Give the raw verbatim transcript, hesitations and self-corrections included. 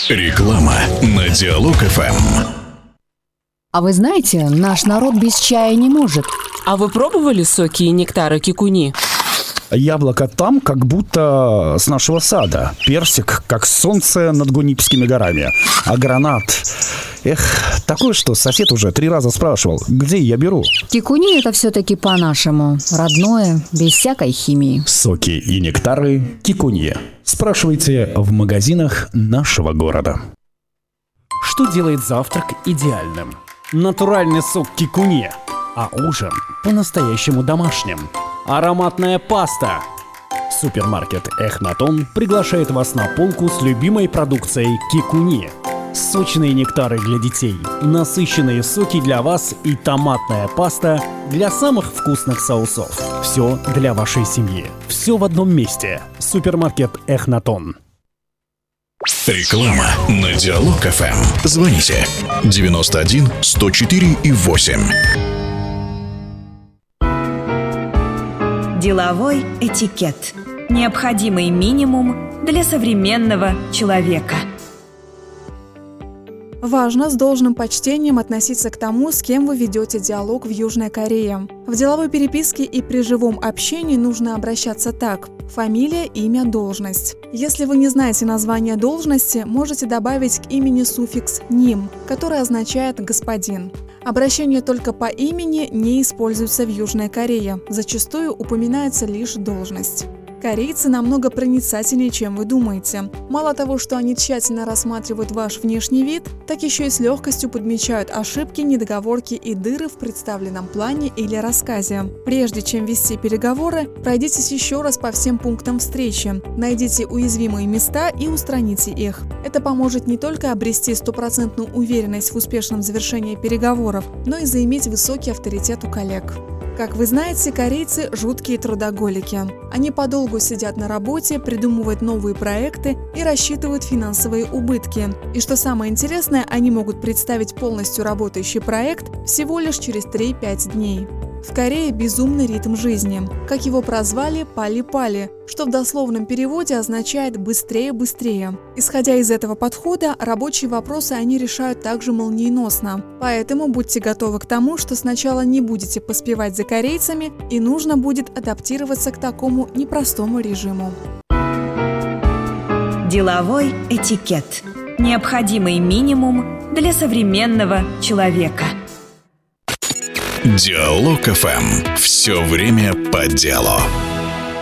Реклама на Диалог эф эм. А вы знаете, наш народ без чая не может. А вы пробовали соки и нектары кикуни? Яблоко там, как будто с нашего сада. Персик, как солнце над Гунипскими горами. А гранат... Эх, такое, что сосед уже три раза спрашивал, где я беру. Кикуни — это все-таки по-нашему. Родное, без всякой химии. Соки и нектары кикуньи. Спрашивайте в магазинах нашего города. Что делает завтрак идеальным? Натуральный сок кикуньи, а ужин по-настоящему домашним. Ароматная паста. Супермаркет Эхнатон приглашает вас на полку с любимой продукцией кикуньи. Сочные нектары для детей, насыщенные соки для вас и томатная паста для самых вкусных соусов. Все для вашей семьи. Все в одном месте. Супермаркет Эхнатон. Реклама на Диалог эф эм. Звоните девяносто один сто четыре и восемь. Деловой этикет. Необходимый минимум для современного человека. Важно с должным почтением относиться к тому, с кем вы ведете диалог в Южной Корее. В деловой переписке и при живом общении нужно обращаться так: фамилия, имя, должность. Если вы не знаете название должности, можете добавить к имени суффикс «ним», который означает «господин». Обращение только по имени не используется в Южной Корее, зачастую упоминается лишь должность. Корейцы намного проницательнее, чем вы думаете. Мало того, что они тщательно рассматривают ваш внешний вид, так еще и с легкостью подмечают ошибки, недоговорки и дыры в представленном плане или рассказе. Прежде чем вести переговоры, пройдитесь еще раз по всем пунктам встречи, найдите уязвимые места и устраните их. Это поможет не только обрести стопроцентную уверенность в успешном завершении переговоров, но и заиметь высокий авторитет у коллег. Как вы знаете, корейцы – жуткие трудоголики. Они подолгу сидят на работе, придумывают новые проекты и рассчитывают финансовые убытки. И что самое интересное, они могут представить полностью работающий проект всего лишь через три-пять дней. В Корее безумный ритм жизни. Как его прозвали, пали-пали, что в дословном переводе означает «быстрее-быстрее». Исходя из этого подхода, рабочие вопросы они решают также молниеносно. Поэтому будьте готовы к тому, что сначала не будете поспевать за корейцами, и нужно будет адаптироваться к такому непростому режиму. Деловой этикет. Необходимый минимум для современного человека. Диалог эф эм. Все время по делу.